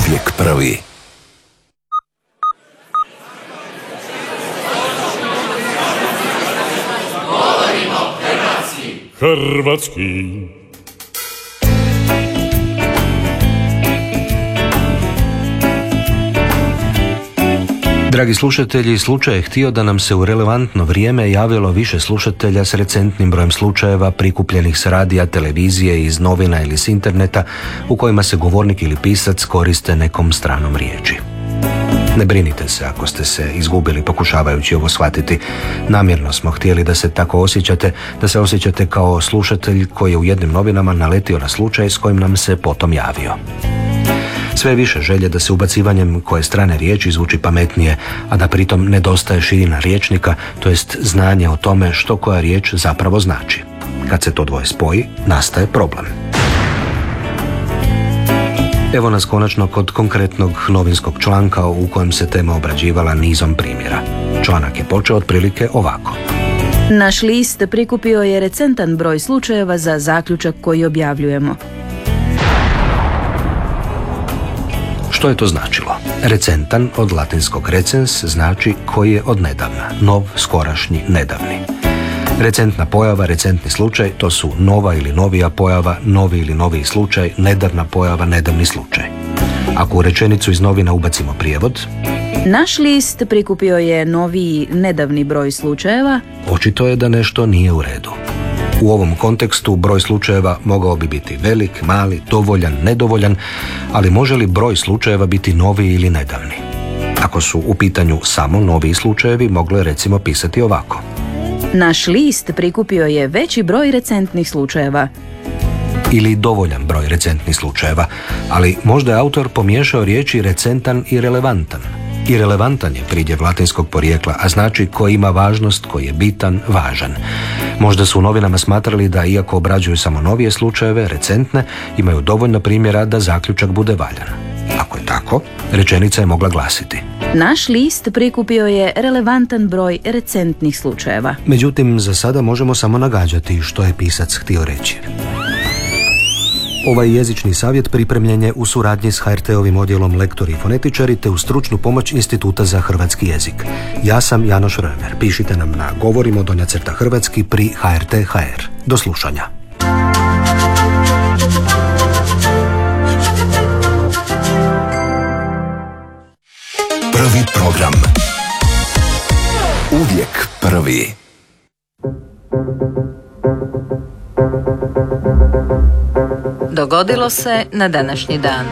Uvijek prvi. Hrvatski. Dragi slušatelji, slučaj je htio da nam se u relevantno vrijeme javilo više slušatelja s recentnim brojem slučajeva prikupljenih s radija, televizije, iz novina ili s interneta u kojima se govornik ili pisac koriste nekom stranom riječi. Ne brinite se ako ste se izgubili pokušavajući ovo shvatiti. Namjerno smo htjeli da se tako osjećate, da se osjećate kao slušatelj koji je u jednim novinama naletio na slučaj s kojim nam se potom javio. Sve više želje da se ubacivanjem koje strane riječi zvuči pametnije, a da pritom nedostaje širina rječnika, to jest znanje o tome što koja riječ zapravo znači. Kad se to dvoje spoji, nastaje problem. Evo nas konačno kod konkretnog novinskog članka u kojem se tema obrađivala nizom primjera. Članak je počeo otprilike ovako. Naš list prikupio je recentan broj slučajeva za zaključak koji objavljujemo. Što je to značilo? Recentan od latinskog recens znači koji je od nedavna, nov, skorašnji, nedavni. Recentna pojava, recentni slučaj, to su nova ili novija pojava, novi ili noviji slučaj, nedavna pojava, nedavni slučaj. Ako u rečenicu iz novina ubacimo prijevod, naš list prikupio je noviji, nedavni broj slučajeva, očito je da nešto nije u redu. U ovom kontekstu broj slučajeva mogao bi biti velik, mali, dovoljan, nedovoljan, ali može li broj slučajeva biti novi ili nedavni? Ako su u pitanju samo noviji slučajevi, moglo je recimo pisati ovako. Naš list prikupio je veći broj recentnih slučajeva. Ili dovoljan broj recentnih slučajeva, ali možda je autor pomiješao riječi recentan i relevantan. I relevantan je pridjev latinskog porijekla, a znači koji ima važnost, koji je bitan, važan. Možda su u novinama smatrali da iako obrađuju samo novije slučajeve, recentne, imaju dovoljno primjera da zaključak bude valjan. Ako je tako, rečenica je mogla glasiti. Naš list prikupio je relevantan broj recentnih slučajeva. Međutim, za sada možemo samo nagađati što je pisac htio reći. Ovaj jezični savjet pripremljen je u suradnji s HRT-ovim odjelom Lektori i fonetičari te u stručnu pomoć Instituta za hrvatski jezik. Ja sam Janoš Römer. Pišite nam na govorimo_hrvatski pri HRT.hr. Do slušanja. Prvi program. Uvijek prvi. Dogodilo se na današnji dan.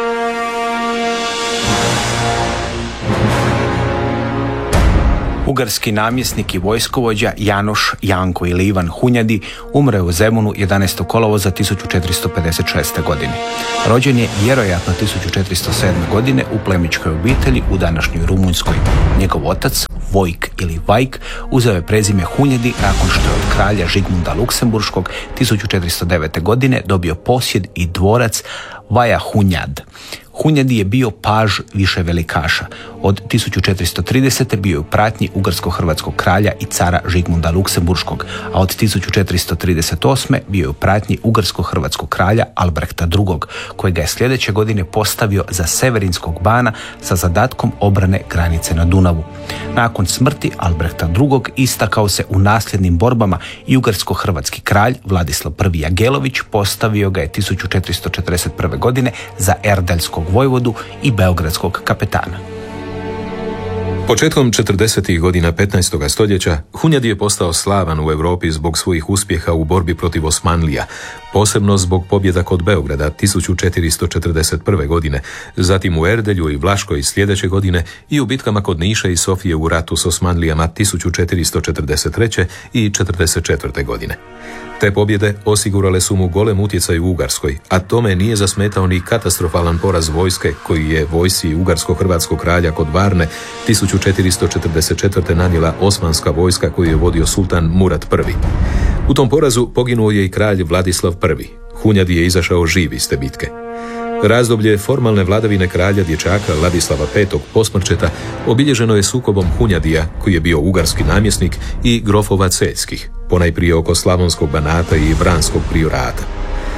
Ugarski namjesnik i vojskovođa Janoš Janko ili Ivan Hunjadi umre u Zemunu 11. kolovoza 1456. godine. Rođen je vjerojatno 1407. godine u plemićkoj obitelji u današnjoj Rumunjskoj. Njegov otac, Vojk ili Vajk, uzeo je prezime Hunjadi nakon što je od kralja Žigmunda Luksemburškog 1409. godine dobio posjed i dvorac Vaja Hunjad. Hunjadi je bio paž više velikaša. Od 1430. bio je u pratnji ugarsko-hrvatskog kralja i cara Žigmunda Luksemburškog, a od 1438. bio je u pratnji ugarsko-hrvatskog kralja Albrehta II, kojega je sljedeće godine postavio za severinskog bana sa zadatkom obrane granice na Dunavu. Nakon smrti Albrehta II. Istakao se u nasljednim borbama i ugarsko-hrvatski kralj Vladislav I. Jagelović postavio ga je 1441. godine za erdeljskog vojvodu i beogradskog kapetana. Početkom 40. godina 15. stoljeća Hunjadi je postao slavan u Europi zbog svojih uspjeha u borbi protiv Osmanlija, posebno zbog pobjeda kod Beograda 1441. godine, zatim u Erdelju i Vlaškoj sljedeće godine i u bitkama kod Niša i Sofije u ratu s Osmanlijama 1443. i 44. godine. Te pobjede osigurale su mu golem utjecaj u Ugarskoj, a tome nije zasmetao ni katastrofalan poraz vojske koji je vojsci ugarsko-hrvatskog kralja kod Varne 1444. nanijela osmanska vojska koju je vodio sultan Murad I. U tom porazu poginuo je i kralj Vladislav I. Hunjadi je izašao živ iz te bitke. Razdoblje formalne vladavine kralja dječaka Ladislava V. Posmrčeta obilježeno je sukobom Hunjadija, koji je bio ugarski namjesnik, i grofova Celjskih, ponajprije oko Slavonskog Banata i Vranskog priorata.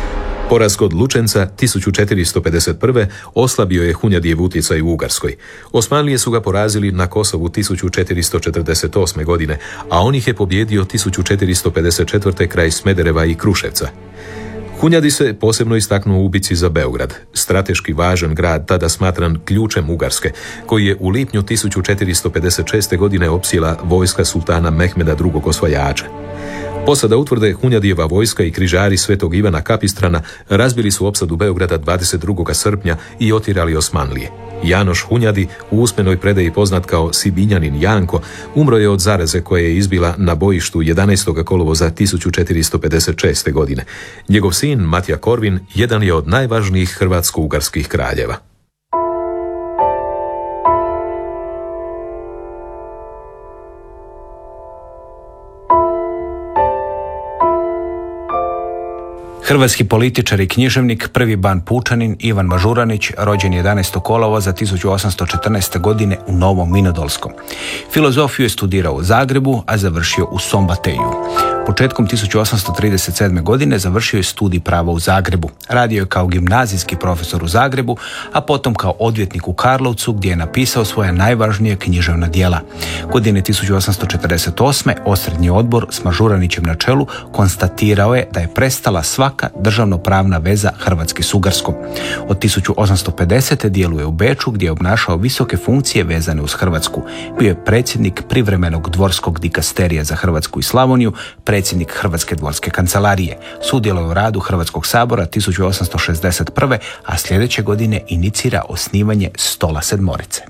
Poraz kod Lučenca 1451. oslabio je Hunjadijev utjecaj u Ugarskoj. Osmanlije su ga porazili na Kosovu 1448. godine, a on ih je pobjedio 1454. kraj Smedereva i Kruševca. Hunjadi se posebno istaknuo u bici za Beograd, strateški važan grad tada smatran ključem Ugarske, koji je u lipnju 1456. godine opsjela vojska sultana Mehmeda II. Osvajača. Posada utvrde Hunjadijeva vojska i križari Svetog Ivana Kapistrana razbili su opsadu Beograda 22. srpnja i otjerali Osmanlije. Janoš Hunjadi, u usmenoj predaji poznat kao Sibinjanin Janko, umro je od zaraze koja je izbila na bojištu 11. kolovoza 1456. godine. Njegov sin, Matija Korvin, jedan je od najvažnijih hrvatsko-ugarskih kraljeva. Hrvatski političar i književnik, prvi ban pučanin Ivan Mažuranić, rođen 11. kolovoza 1814. godine u Novom Vinodolskom. Filozofiju je studirao u Zagrebu, a završio u Sombateju. Početkom 1837. godine završio je studij prava u Zagrebu. Radio je kao gimnazijski profesor u Zagrebu, a potom kao odvjetnik u Karlovcu, gdje je napisao svoja najvažnije književna djela. Godine 1848. Osrednji odbor s Mažuranićem na čelu konstatirao je da je prestala svaka državnopravna veza Hrvatske s Ugarskom. Od 1850. djeluje u Beču, gdje je obnašao visoke funkcije vezane uz Hrvatsku. Bio je predsjednik privremenog dvorskog dikasterija za Hrvatsku i Slavoniju, predsjednik Hrvatske dvorske kancelarije. Sudjeluje u radu Hrvatskog sabora 1861. a sljedeće godine inicira osnivanje Stola sedmorice.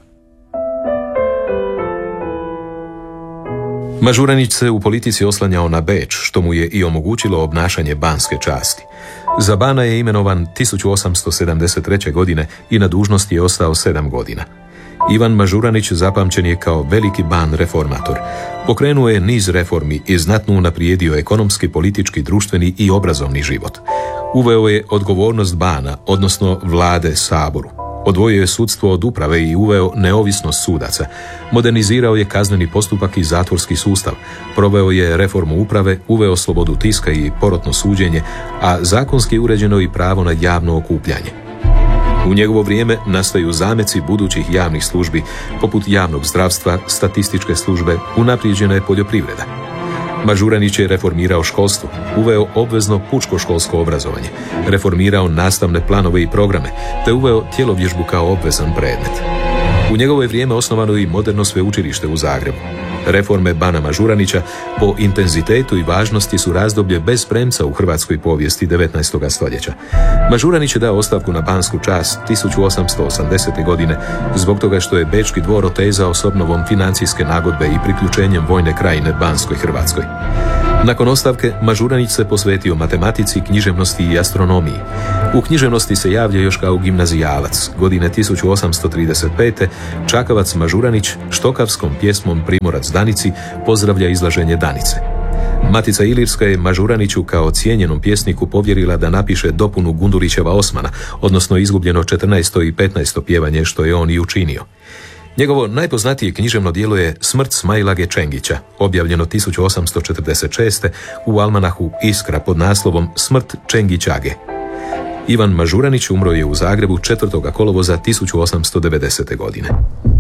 Mažuranić se u politici oslanjao na Beč, što mu je i omogućilo obnašanje banske časti. Za bana je imenovan 1873. godine i na dužnosti je ostao 7 godina. Ivan Mažuranić zapamćen je kao veliki ban reformator. Pokrenuo je niz reformi i znatno unaprijedio ekonomski, politički, društveni i obrazovni život. Uveo je odgovornost bana, odnosno vlade saboru. Odvojio je sudstvo od uprave i uveo neovisnost sudaca. Modernizirao je kazneni postupak i zatvorski sustav. Proveo je reformu uprave, uveo slobodu tiska i porotno suđenje, a zakonski uređeno i pravo na javno okupljanje. U njegovo vrijeme nastaju zameci budućih javnih službi, poput javnog zdravstva, statističke službe, unaprijeđena je poljoprivreda. Mažuranić je reformirao školstvo, uveo obvezno pučko-školsko obrazovanje, reformirao nastavne planove i programe, te uveo tjelovježbu kao obvezan predmet. U njegovo je vrijeme osnovano i moderno sveučilište u Zagrebu. Reforme bana Mažuranića po intenzitetu i važnosti su razdoblje bez premca u hrvatskoj povijesti 19. stoljeća. Mažuranić je dao ostavku na bansku čast 1880. godine zbog toga što je Bečki dvor otezao s obnovom financijske nagodbe i priključenjem vojne krajine Banskoj Hrvatskoj. Nakon ostavke, Mažuranić se posvetio matematici, književnosti i astronomiji. U književnosti se javlja još kao gimnazijalac. Godine 1835. Čakavac Mažuranić štokavskom pjesmom Primorac Danici pozdravlja izlaženje Danice. Matica Ilirska je Mažuraniću kao cijenjenom pjesniku povjerila da napiše dopunu Gundulićeva Osmana, odnosno izgubljeno 14. i 15. pjevanje, što je on i učinio. Njegovo najpoznatije književno djelo je Smrt Smajlage Čengića, objavljeno 1846. u almanahu Iskra pod naslovom Smrt Čengićage. Ivan Mažuranić umro je u Zagrebu 4. kolovoza 1890. godine.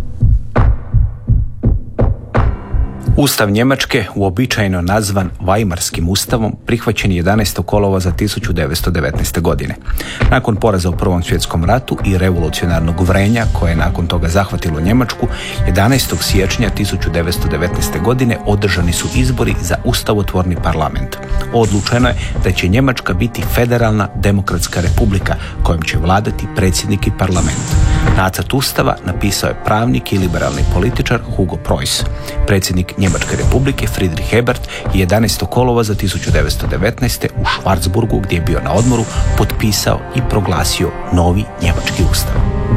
Ustav Njemačke, uobičajeno nazvan Vajmarskim ustavom, prihvaćen je 11. kolovoza 1919. godine. Nakon poraza u Prvom svjetskom ratu i revolucionarnog vrenja, koje je nakon toga zahvatilo Njemačku, 11. siječnja 1919. godine održani su izbori za ustavotvorni parlament. Odlučeno je da će Njemačka biti federalna demokratska republika, kojom će vladati predsjednik i parlament. Nacrt ustava napisao je pravnik i liberalni političar Hugo Preuss. Predsjednik Njemačke republike Friedrich Ebert je 11. kolovoza 1919. u Schwarzburgu, gdje je bio na odmoru, potpisao i proglasio novi njemački ustav.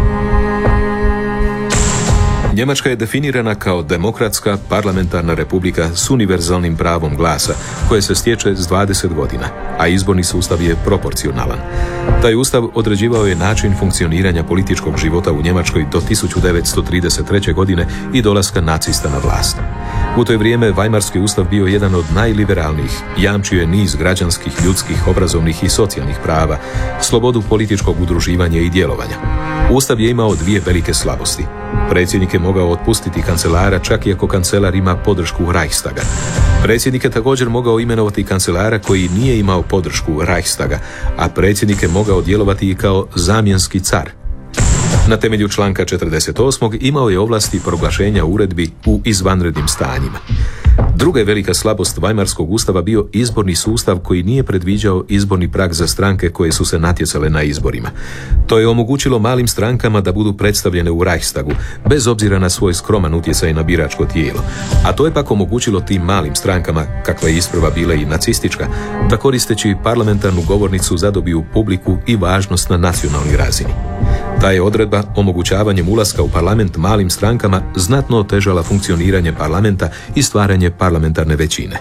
Njemačka je definirana kao demokratska parlamentarna republika s univerzalnim pravom glasa, koje se stječe s 20 godina, a izborni sustav je proporcionalan. Taj ustav određivao je način funkcioniranja političkog života u Njemačkoj do 1933. godine i dolaska nacista na vlast. U to je vrijeme Vajmarski ustav bio jedan od najliberalnijih, jamčio je niz građanskih, ljudskih, obrazovnih i socijalnih prava, slobodu političkog udruživanja i djelovanja. Ustav je imao dvije velike slabosti. Predsjednik je mogao otpustiti kancelara čak i ako kancelar ima podršku Reichstaga. Predsjednik je također mogao imenovati kancelara koji nije imao podršku Reichstaga, a predsjednik je mogao djelovati i kao zamjenski car. Na temelju članka 48. imao je ovlasti proglašenja uredbi u izvanrednim stanjima. Druga je velika slabost Vajmarskog ustava bio izborni sustav koji nije predviđao izborni prag za stranke koje su se natjecale na izborima. To je omogućilo malim strankama da budu predstavljene u Reichstagu, bez obzira na svoj skroman utjecaj na biračko tijelo. A to je pak omogućilo tim malim strankama, kakva je isprva bila i nacistička, da koristeći parlamentarnu govornicu zadobiju publiku i važnost na nacionalnoj razini. Ta je odredba omogućavanjem ulaska u parlament malim strankama znatno otežala funkcioniranje parlamenta i stvaranje parlamentarne većine.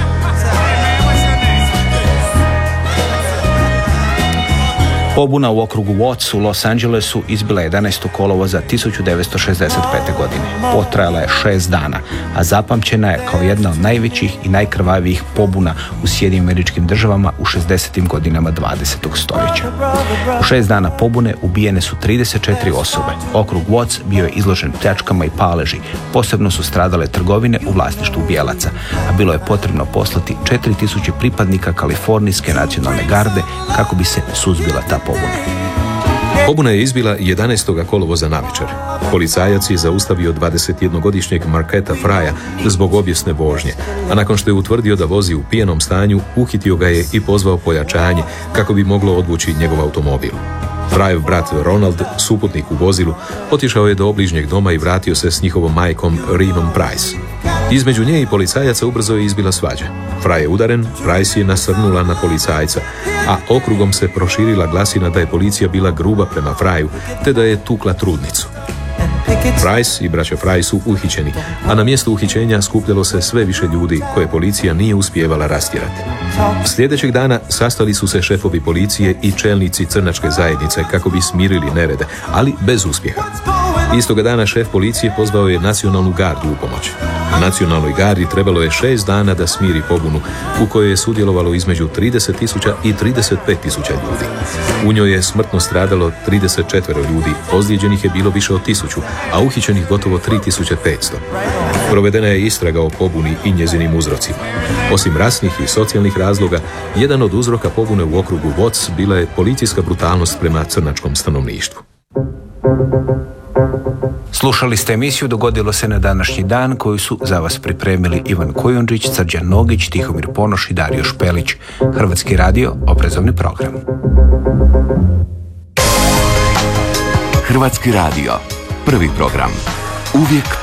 Pobuna u okrugu Watts u Los Angelesu izbila 11. kolovoza 1965. godine. Potrajala je 6 dana, a zapamćena je kao jedna od najvećih i najkrvavijih pobuna u Sjedinjenim Američkim Državama u 60. godinama 20. stoljeća. U 6 dana pobune ubijene su 34 osobe. Okrug Watts bio je izložen pljačkama i paleži. Posebno su stradale trgovine u vlasništvu bijelaca, a bilo je potrebno poslati 4000 pripadnika Kalifornijske nacionalne garde kako bi se suzbila ta pobuna. Pobuna je izbila 11. kolovoza navečer. Policajac je zaustavio 21-godišnjeg Marquetta Frya zbog obijesne vožnje, a nakon što je utvrdio da vozi u pijanom stanju, uhitio ga je i pozvao pojačanje kako bi moglo odvući njegov automobil. Fryev brat Ronald, suputnik u vozilu, otišao je do obližnjeg doma i vratio se s njihovom majkom Rinom Price. Između nje i policajaca ubrzo je izbila svađa. Fry je udaren, Price je nasrnula na policajca, a okrugom se proširila glasina da je policija bila gruba prema Fryu, te da je tukla trudnicu. Price i braća Fry su uhićeni, a na mjestu uhićenja skupljalo se sve više ljudi koje policija nije uspijevala rastjerati. Sljedećeg dana sastali su se šefovi policije i čelnici crnačke zajednice kako bi smirili nerede, ali bez uspjeha. Istoga dana šef policije pozvao je nacionalnu gardu u pomoć. Nacionalnoj gardi trebalo je 6 dana da smiri pobunu, u kojoj je sudjelovalo između 30.000 i 35.000 ljudi. U njoj je smrtno stradalo 34 ljudi, ozlijeđenih je bilo više od 1000, a uhićenih gotovo 3500. Provedena je istraga o pobuni i njezinim uzrocima. Osim rasnih i socijalnih razloga, jedan od uzroka pobune u okrugu Watts bila je policijska brutalnost prema crnačkom stanovništvu. Slušali ste emisiju Dogodilo se na današnji dan koju su za vas pripremili Ivan Kujundžić, Srđan Nogić, Tihomir Ponoš i Dario Špelić. Hrvatski radio, obrazovni program. Hrvatski radio, prvi program. Uvijek